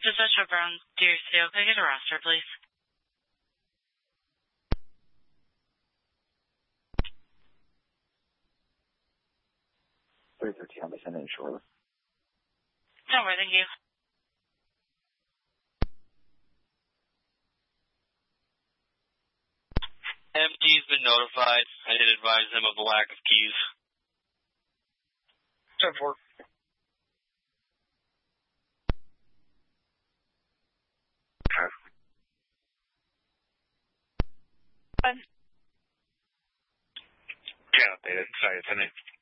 Dispatch over on Deer Seal. Can I get a roster, please? On the Senate Shore. Don't worry, thank you. MT's been notified. I did advise them of the lack of keys. 10-4. Can't update it. Sorry, it's in it.